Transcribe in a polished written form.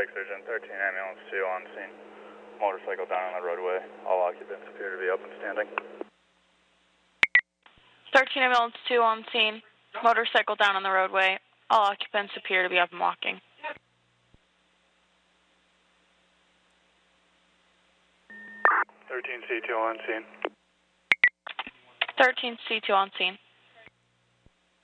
Psych Surgeon, 13 Ambulance 2 on scene. Motorcycle down on the roadway. All occupants appear to be up and standing. 13 Ambulance 2 on scene. Motorcycle down on the roadway. All occupants appear to be up and walking. 13 C2 on scene. 13 C2 on scene.